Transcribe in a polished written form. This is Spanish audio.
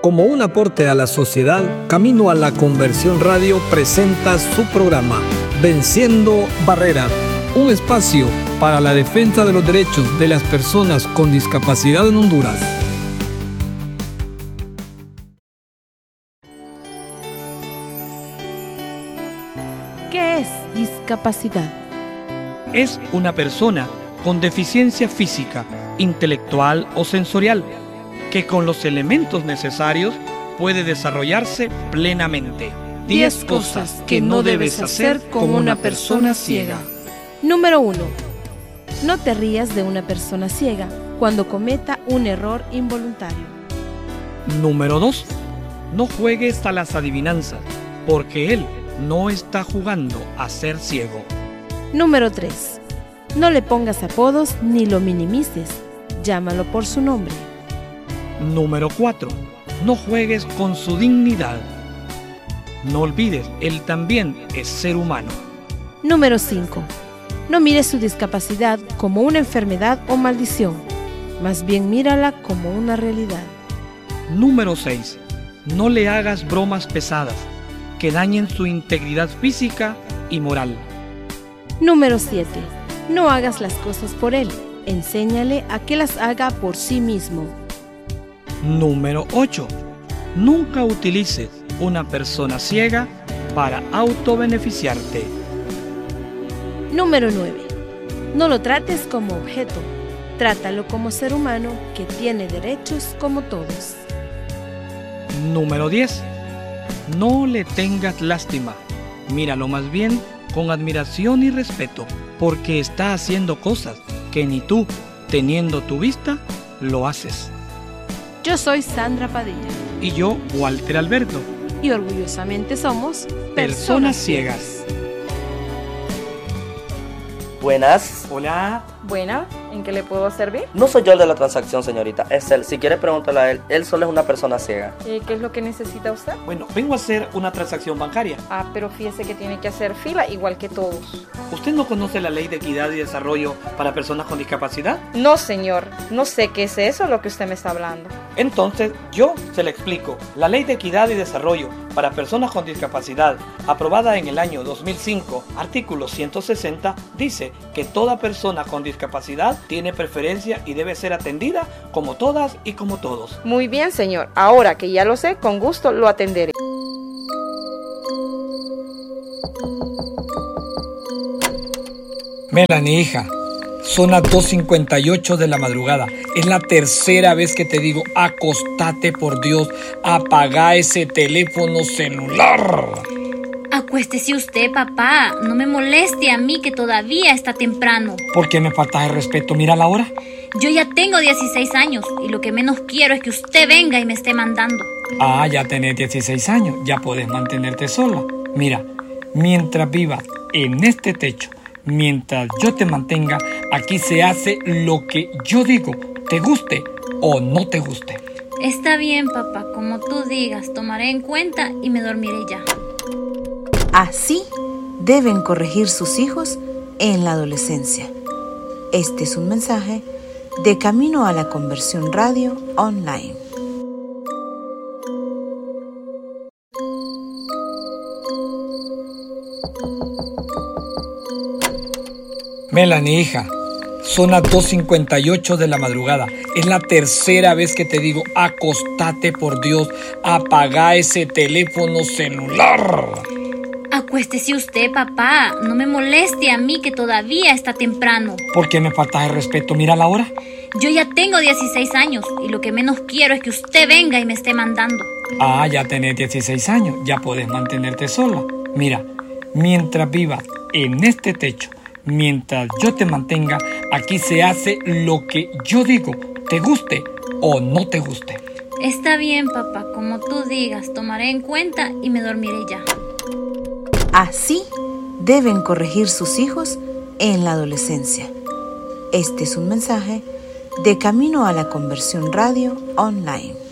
Como un aporte a la sociedad, Camino a la Conversión Radio presenta su programa Venciendo Barreras, un espacio para la defensa de los derechos de las personas con discapacidad en Honduras. ¿Qué es discapacidad? Es una persona con deficiencia física, intelectual o sensorial, que con los elementos necesarios puede desarrollarse plenamente. 10 cosas que no debes hacer con una persona ciega. Número 1. No te rías de una persona ciega cuando cometa un error involuntario. Número 2. No juegues a las adivinanzas, porque él no está jugando a ser ciego. Número 3. No le pongas apodos ni lo minimices. Llámalo por su nombre. Número 4. No juegues con su dignidad. No olvides, él también es ser humano. Número 5. No mires su discapacidad como una enfermedad o maldición. Más bien mírala como una realidad. Número 6. No le hagas bromas pesadas que dañen su integridad física y moral. Número 7. No hagas las cosas por él. Enséñale a que las haga por sí mismo. Número 8. Nunca utilices una persona ciega para autobeneficiarte. Número 9. No lo trates como objeto. Trátalo como ser humano que tiene derechos como todos. Número 10. No le tengas lástima. Míralo más bien con admiración y respeto, porque está haciendo cosas que ni tú, teniendo tu vista, lo haces. Yo soy Sandra Padilla. Y yo, Walter Alberto. Y orgullosamente somos Personas Ciegas. Buenas. Hola. Buena, ¿en qué le puedo servir? No soy yo el de la transacción, señorita. Es él. Si quiere preguntarle a él, él solo es una persona ciega. ¿Qué es lo que necesita usted? Bueno, vengo a hacer una transacción bancaria. Pero fíjese que tiene que hacer fila igual que todos. ¿Usted no conoce la Ley de Equidad y Desarrollo para Personas con Discapacidad? No, señor. No sé qué es eso lo que usted me está hablando. Entonces, yo se le explico. La Ley de Equidad y Desarrollo para Personas con Discapacidad, aprobada en el año 2005, artículo 160, dice que toda persona con discapacidad tiene preferencia y debe ser atendida como todas y como todos. Muy bien, señor. Ahora que ya lo sé, con gusto lo atenderé. Melanie, hija, son las 2:58 de la madrugada. Es la tercera vez que te digo, acostate por Dios, apaga ese teléfono celular. Acuéstese usted, papá. No me moleste a mí que todavía está temprano. ¿Por qué me faltas el respeto? Mira la hora. Yo ya tengo 16 años y lo que menos quiero es que usted venga y me esté mandando. Ya tenés 16 años, ya puedes mantenerte sola. Mira, mientras vivas en este techo, mientras yo te mantenga, aquí se hace lo que yo digo, te guste o no te guste. Está bien, papá, como tú digas, tomaré en cuenta y me dormiré ya. Así deben corregir sus hijos en la adolescencia. Este es un mensaje de Camino a la Conversión Radio Online. Melanie, hija, son las 2:58 de la madrugada. Es la tercera vez que te digo, acostate por Dios, apaga ese teléfono celular. Acuéstese usted, papá. No me moleste a mí que todavía está temprano. ¿Por qué me faltas el respeto? Mira la hora. Yo ya tengo 16 años y lo que menos quiero es que usted venga y me esté mandando. Ya tenés 16 años, ya puedes mantenerte sola. Mira, mientras vivas en este techo, mientras yo te mantenga, aquí se hace lo que yo digo, te guste o no te guste. Está bien, papá, como tú digas, tomaré en cuenta y me dormiré ya. Así deben corregir sus hijos en la adolescencia. Este es un mensaje de Camino a la Conversión Radio Online.